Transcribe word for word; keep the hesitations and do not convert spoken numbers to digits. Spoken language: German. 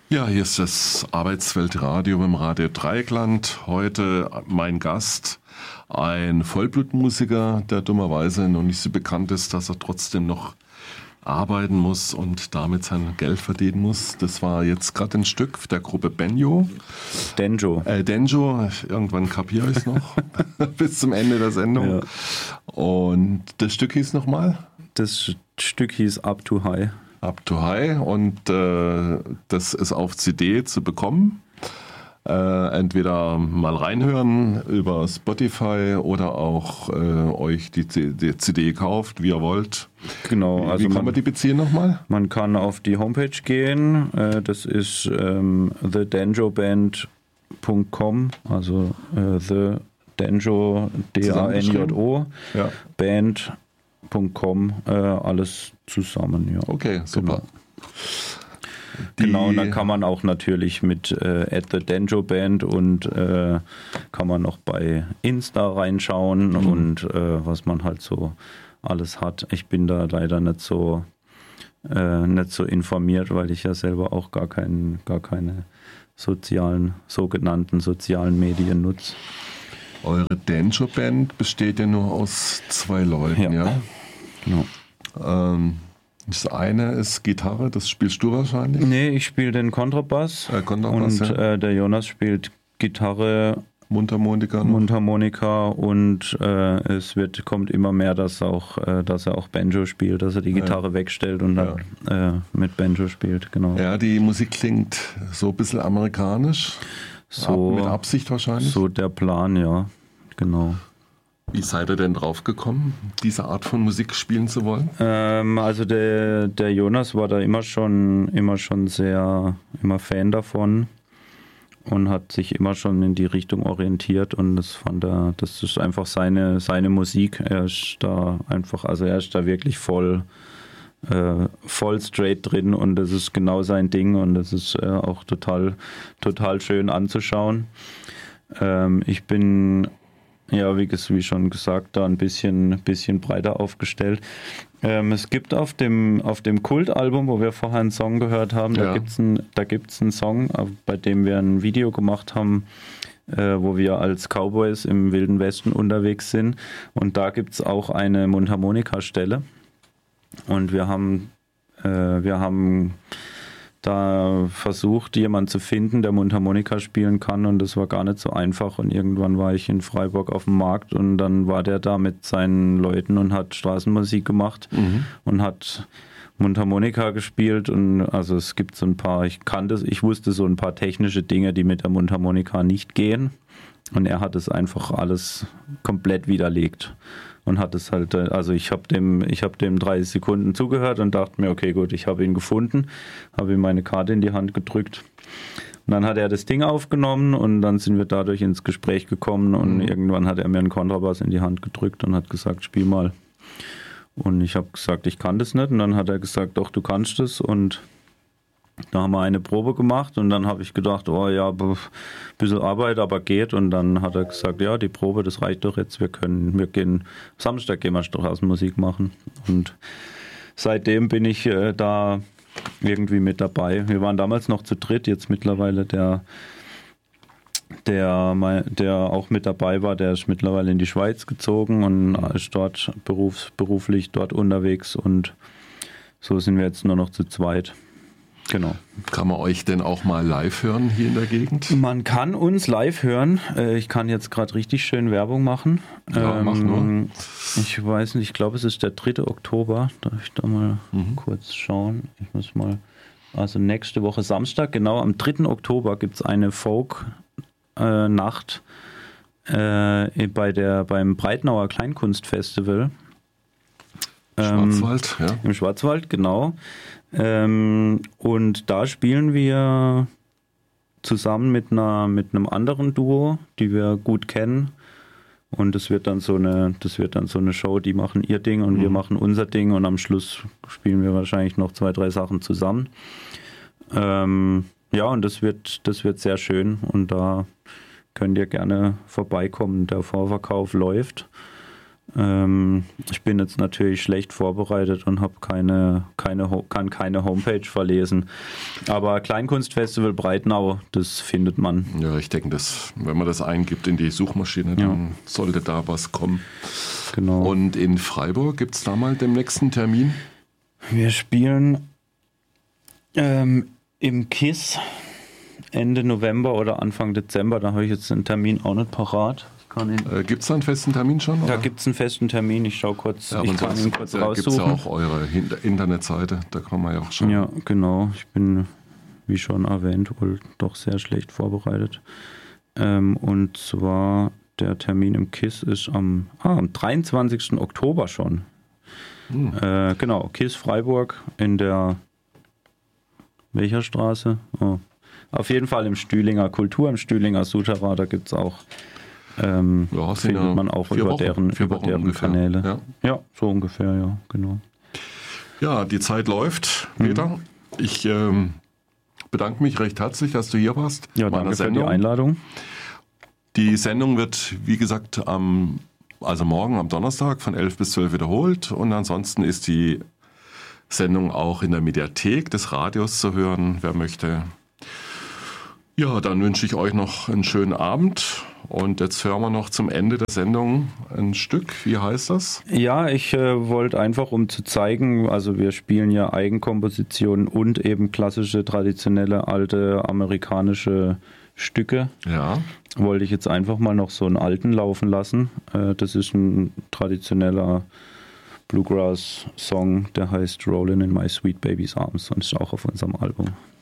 Ja, hier ist das Arbeitsweltradio im Radio Dreieckland. Heute mein Gast, ein Vollblutmusiker, der dummerweise noch nicht so bekannt ist, dass er trotzdem noch arbeiten muss und damit sein Geld verdienen muss. Das war jetzt gerade ein Stück der Gruppe Benjo. Denjo. Äh, Denjo, irgendwann kapiere ich es noch, bis zum Ende der Sendung. Ja. Und das Stück hieß nochmal? Das Stück hieß Up to High. Up to High und äh, das ist auf C D zu bekommen. Äh, entweder mal reinhören über Spotify oder auch äh, euch die, die C D kauft, wie ihr wollt. Genau. Wie, also wie kann man, man die beziehen nochmal? Man kann auf die Homepage gehen. Äh, das ist ähm, the denjo band punkt com, also äh, the Denjo, D A N J O, ja. Band punkt com, äh, alles zusammen. Ja. Okay, super. Genau. Genau, und dann kann man auch natürlich mit äh, at the Denjo Band und äh, kann man noch bei Insta reinschauen mhm. und äh, was man halt so alles hat. Ich bin da leider nicht so äh, nicht so informiert, weil ich ja selber auch gar keinen, gar keine sozialen, sogenannten sozialen Medien nutze. Eure Denjo Band besteht ja nur aus zwei Leuten, ja? ja? Genau. Ähm, das eine ist Gitarre, das spielst du wahrscheinlich? Nee, ich spiele den Kontrabass, äh, Kontrabass und ja. äh, der Jonas spielt Gitarre, Mundharmonika, Mundharmonika und äh, es wird, kommt immer mehr, dass, auch, äh, dass er auch Banjo spielt, dass er die Gitarre ja. wegstellt und dann ja. äh, mit Banjo spielt, genau. Ja, die Musik klingt so ein bisschen amerikanisch, so, mit Absicht wahrscheinlich. So der Plan, ja, genau. Wie seid ihr denn drauf gekommen, diese Art von Musik spielen zu wollen? Ähm, also der, der Jonas war da immer schon, immer schon sehr, immer Fan davon und hat sich immer schon in die Richtung orientiert und das fand er, das ist einfach seine, seine Musik. Er ist da einfach, also er ist da wirklich voll, äh, voll straight drin und das ist genau sein Ding und das ist äh, auch total, total schön anzuschauen. Ähm, ich bin Ja, wie, wie schon gesagt, da ein bisschen, bisschen breiter aufgestellt. Ähm, es gibt auf dem, auf dem Kult-Album, wo wir vorher einen Song gehört haben, ja. da gibt es ein, da gibt's einen Song, bei dem wir ein Video gemacht haben, äh, wo wir als Cowboys im Wilden Westen unterwegs sind. Und da gibt es auch eine Mundharmonika-Stelle. Und wir haben, äh, wir haben da versucht, jemanden zu finden, der Mundharmonika spielen kann und das war gar nicht so einfach und irgendwann war ich in Freiburg auf dem Markt und dann war der da mit seinen Leuten und hat Straßenmusik gemacht mhm. und hat Mundharmonika gespielt und also es gibt so ein paar, ich kannte, ich wusste so ein paar technische Dinge, die mit der Mundharmonika nicht gehen und er hat es einfach alles komplett widerlegt. Und hat es halt, also ich habe dem, ich habe dem dreißig Sekunden zugehört und dachte mir, okay, gut, ich habe ihn gefunden, habe ihm meine Karte in die Hand gedrückt. Und dann hat er das Ding aufgenommen und dann sind wir dadurch ins Gespräch gekommen und mhm. irgendwann hat er mir einen Kontrabass in die Hand gedrückt und hat gesagt, spiel mal. Und ich habe gesagt, ich kann das nicht. Und dann hat er gesagt, doch, du kannst es. Und da haben wir eine Probe gemacht und dann habe ich gedacht, oh ja, ein bisschen Arbeit, aber geht. Und dann hat er gesagt, ja, die Probe, das reicht doch jetzt. Wir können, wir gehen, Samstag gehen wir Straßenmusik machen. Und seitdem bin ich äh, da irgendwie mit dabei. Wir waren damals noch zu dritt, jetzt mittlerweile der, der, der auch mit dabei war, der ist mittlerweile in die Schweiz gezogen und ist dort berufs, beruflich dort unterwegs. Und so sind wir jetzt nur noch zu zweit. Genau. Kann man euch denn auch mal live hören hier in der Gegend? Man kann uns live hören. Ich kann jetzt gerade richtig schön Werbung machen. Ja, ähm, mach nur. Ich weiß nicht, ich glaube, es ist der dritte Oktober. Darf ich da mal mhm. kurz schauen? Ich muss mal, also nächste Woche Samstag, genau, am dritten Oktober gibt es eine Folk-Nacht äh, bei der, beim Breitnauer Kleinkunstfestival. Schwarzwald, ähm, ja. Im Schwarzwald, genau. Ähm, und da spielen wir zusammen mit einer mit einem anderen Duo, die wir gut kennen. Und das wird dann so eine, das wird dann so eine Show, die machen ihr Ding und mhm. wir machen unser Ding und am Schluss spielen wir wahrscheinlich noch zwei, drei Sachen zusammen. Ähm, ja, und das wird, das wird sehr schön und da könnt ihr gerne vorbeikommen. Der Vorverkauf läuft. Ähm, ich bin jetzt natürlich schlecht vorbereitet und habe keine, keine, kann keine Homepage verlesen. Aber Kleinkunstfestival Breitnau, das findet man. Ja, ich denke, das, wenn man das eingibt in die Suchmaschine, dann ja. sollte da was kommen. Genau. Und in Freiburg gibt es da mal den nächsten Termin? Wir spielen ähm, im KISS Ende November oder Anfang Dezember. Da habe ich jetzt den Termin auch nicht parat. Äh, gibt es da einen festen Termin schon? Oder? Da gibt es einen festen Termin. Ich schaue kurz, ja, ich kann ihn kurz da raussuchen. Gibt es ja auch eure Internetseite, da kann man ja auch schauen. Ja, genau. Ich bin, wie schon erwähnt, wohl doch sehr schlecht vorbereitet. Ähm, und zwar der Termin im KISS ist am, ah, am dreiundzwanzigsten Oktober schon. Hm. Äh, genau, KISS Freiburg in der welcher Straße? Oh. Auf jeden Fall im Stühlinger Kultur, im Stühlinger Souterrain, da gibt es auch Ähm, ja, findet ja man auch über Wochen, deren, über deren Kanäle. Ja. ja, so ungefähr, ja, genau. Ja, die Zeit läuft, Peter. Mhm. Ich ähm, bedanke mich recht herzlich, dass du hier warst. Ja, danke für die Einladung. Die Sendung wird, wie gesagt, am, also morgen am Donnerstag von elf bis zwölf wiederholt. Und ansonsten ist die Sendung auch in der Mediathek des Radios zu hören, wer möchte. Ja, dann wünsche ich euch noch einen schönen Abend. Und jetzt hören wir noch zum Ende der Sendung ein Stück. Wie heißt das? Ja, ich äh, wollte einfach, um zu zeigen, also wir spielen ja Eigenkompositionen und eben klassische, traditionelle, alte amerikanische Stücke. Ja. Wollte ich jetzt einfach mal noch so einen alten laufen lassen. Äh, das ist ein traditioneller Bluegrass-Song, der heißt Rollin' in My Sweet Baby's Arms und ist auch auf unserem Album.